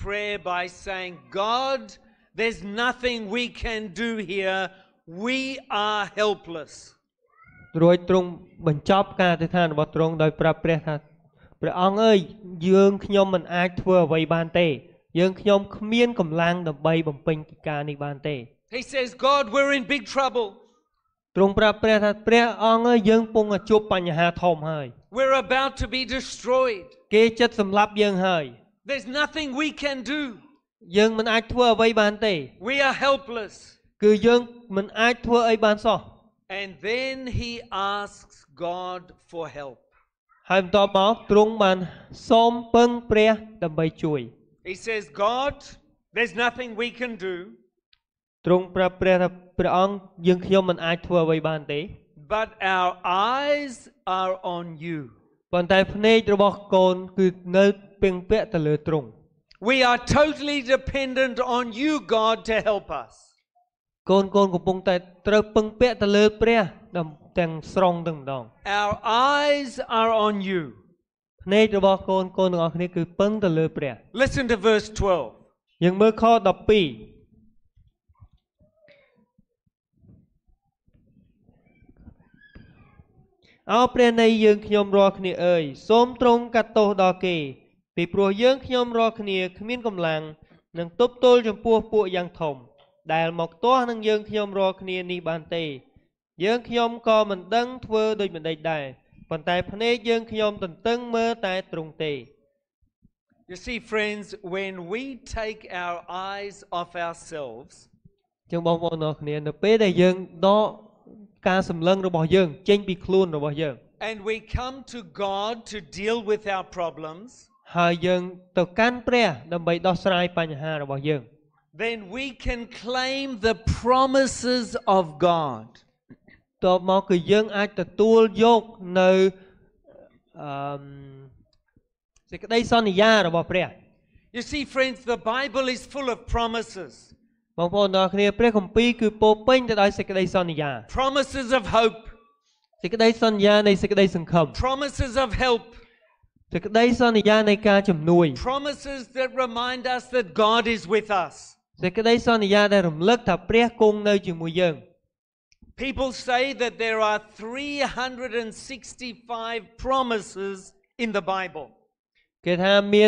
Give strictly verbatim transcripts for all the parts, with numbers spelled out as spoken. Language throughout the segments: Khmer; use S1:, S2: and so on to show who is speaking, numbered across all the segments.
S1: prayer by saying, God, there's nothing we can do here. We are helpless.
S2: រួចទ្រង់បញ្ចប់ការអធិដ្ឋានរបស់ទ្រង់ដោយប្រាប់ព្រះថាព្រះអង្គអើយយើងខ្ញុំមិនអាចធ្វើអ្វីបានទេយើងខ្ញុំគ្មានកម្លាំងដើម្បីបំពេញកិច្ចការនេះបានទេ
S1: He says, God, we're in big trouble.
S2: ទ្រង់ប្រាប់ព្រះថាព្រះអង្គអើយយើងកំពុងជួបបញ្ហាធំហើយ
S1: We're about to be destroyed.
S2: គេចិត្តសម្លាប់យើងហើយ
S1: There's nothing we can do.
S2: យើងមិនអាចធ្វើអ្វីបានទេ
S1: We are helpless.
S2: គឺយើងមិនអាចធ្វើអីបានសោះ
S1: And then he asks God for help.
S2: ហើយបន្ទាប់មកទ្រង់បានសូមពឹងព្រះដើម្បីជួយ
S1: He says, God, there's nothing we can do.
S2: ទ្រង់ប្រាប់ព្រះថាព្រះអង្គយើងខ្ញុំមិនអាចធ្វើអ្វីបានទេ
S1: But our eyes are on you.
S2: ប៉ុន្តែភ្នែករបស់កូនគឺនៅពឹងពាក់ទៅលើទ្រង់
S1: We are totally dependent on you, God, to help us.
S2: កូនកូនកំពុងតែត្រូវពឹងពាក់ទៅលើព្រះទាំងស្រុងទាំងម្ដង
S1: Our eyes are on you.
S2: ភ្នែករបស់កូនកូនទាំងអស់គ្នាគឺពឹងទៅលើព្រះ
S1: Listen to verse twelve.
S2: យើងមើលខដប់ពីរ អោព្រះនៃយើងខ្ញុំរាល់គ្នាអើយសូមទ្រង់កាត់ទោសដល់គេពីព្រោះយើងខ្ញុំរាល់គ្នាគ្មានកម្លាំងនឹងទប់ទល់ចំពោះពួកយ៉ាងធំដែលមកទាស់នឹងយើងខ្ញុំរាល់គ្នានេះបានទេយើងខ្ញុំក៏មិនដឹងធ្វើដូចម្ដេចដែរប៉ុន្តែភ្នែកយើងខ្ញុំទន្ទឹងមើលតែទ្រង់ទេ
S1: You see, friends, when we take our eyes off ourselves,
S2: ចឹងបងប្អូនទាំងអស់គ្នានៅពេលដែលយើងដកការសម្លឹងរបស់យើងចេញពីខ្លួនរបស់យើង
S1: and we come to God to deal with our problems,
S2: ហើយយើងទៅកាន់ព្រះដើម្បីដោះស្រាយបញ្ហារបស់យើង
S1: then we can claim the promises of God.
S2: តបមកគឺយើងអាចទទួលយកនៅអឺសេចក្តីសន្យារបស់ព្រះ
S1: You see, friends, the Bible is full of promises.
S2: បងប្អូនទាំងអស់គ្នាព្រះគម្ពីរគឺពោរពេញទៅដោយសេចក្តីសន្យា
S1: Promises of hope.
S2: សេចក្តីសន្យានៃសេចក្តីសង្ឃឹម
S1: Promises of help.
S2: សេចក្តីសន្យានៃការជំនួយ
S1: Promises that remind us that God is with us.
S2: សេចក្តីសន្យាដែលរំលឹកថាព្រះគង់នៅជាមួយយើង
S1: People say that there are three hundred sixty-five promises in the Bible.
S2: គេថាមាន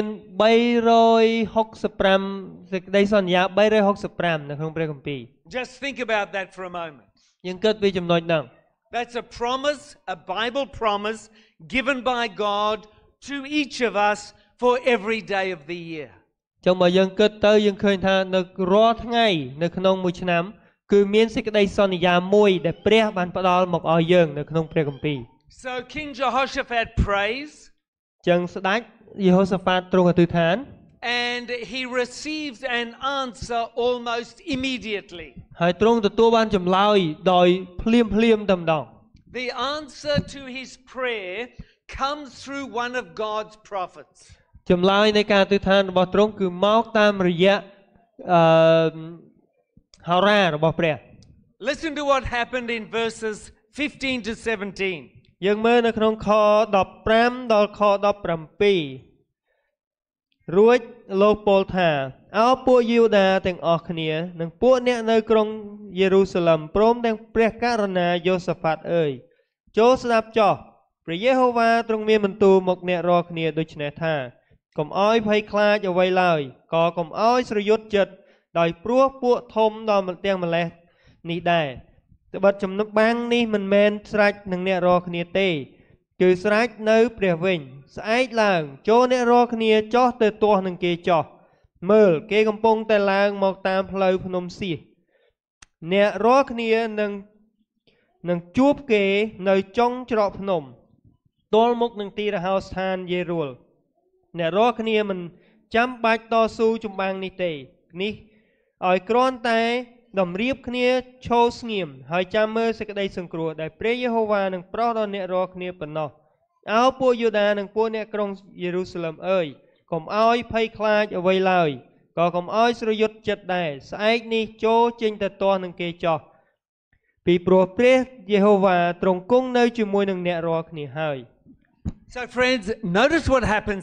S2: 365សេចក្តីសន្យា365នៅក្នុងព្រះគម្ពីរ
S1: Just think about that for a moment.
S2: យើងគិតពីចំណុចហ្នឹង
S1: That's a promise, a Bible promise given by God to each of us for every day of the year.
S2: ចឹងបើយើងគិតទៅយើងឃើញថានៅរាល់ថ្ងៃនៅក្នុងមួយឆ្នាំគឺមានសេចក្តីសន្យាមួយដែលព្រះបានផ្ដល់មកឲ្យយើងនៅក្នុងព្រះគម្ពីរ
S1: So King Jehoshaphat prays,
S2: ចឹងស្ដេចយេហូសាហ្វាតទ្រង់អធិដ្ឋាន
S1: and he receives an answer almost immediately.
S2: ហើយទ្រង់ទទួលបានចម្លើយដោយភ្លាមភ្លាមតែម្ដង
S1: The answer to his prayer comes through one of God's prophets.
S2: ចម្លើយនៃការអធិដ្ឋានរបស់ទ្រង់គឺមកតាមរយៈអឺហោរារបស់ព្រះ
S1: Listen to what happened in verses fifteen to seventeen.
S2: យើងមើលនៅក្នុងខដប់ប្រាំដល់ខដប់ប្រាំពីរ រួចលោកពោលថាអោពួកយូដាទាំងអស់គ្នានិងពួកអ្នកនៅក្រុងយេរូសាឡឹមព្រមទាំងព្រះករុណាយូសាហ្វាតអើយចូលស្ដាប់ចុះព្រះយេហូវ៉ាទ្រង់មានបន្ទូលមកអ្នករាល់គ្នាដូច្នេះថាកុំអោយភ័យខ្លាចអ្វីឡើយក៏កុំអោយស្រយុតចិត្តដោយព្រោះពួកធំដល់ទាំងម្លេះនេះដែរត្បិតចំណុចបាំងនេះមិនមែនស្រេចនឹងអ្នករាល់គ្នាទេគឺស្រេចនៅព្រះវិញស្អែកឡើងចូលអ្នករាល់គ្នាចុះទៅទាស់នឹងគេចុះមើលគេកំពុងតែឡើងមកតាមផ្លូវភ្នំសៀសអ្នករាល់គ្នានឹងនឹងជួបគេនៅចុងច្រកភ្នំទល់មុខនឹងទីរហោស្ថានយេរូលអ្នករាល់គ្នាមិនចាំបាច់តស៊ូចម្បាំងនេះទេនេះឲ្យគ្រាន់តែតម្រៀបគ្នាឈរស្ងៀមហើយចាំមើលសេចក្តីសង្គ្រោះដែលព្រះយេហូវ៉ានឹងប្រោសដល់អ្នករាល់គ្នាប៉ុណ្ណោះអោពួកយូដានិងពួកអ្នកក្រុងយេរូសាឡឹមអើយកុំអោយភ័យខ្លាចអ្វីឡើយក៏កុំអោយស្រយុតចិត្តដែរស្អែកនេះចូលចេញទៅទាស់នឹងគេចោះពីព្រោះព្រះយេហូវ៉ាទ្រង់គង់នៅជាមួយនឹងអ្នករាល់គ្នាហើយ
S1: So friends, notice what happens